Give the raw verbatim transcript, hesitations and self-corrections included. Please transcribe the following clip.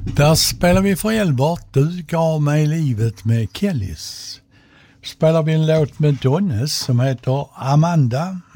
Där spelar vi för Elbert, Du gav mig livet med Kellys. Spelar vi en låt med Donnes som heter Amanda.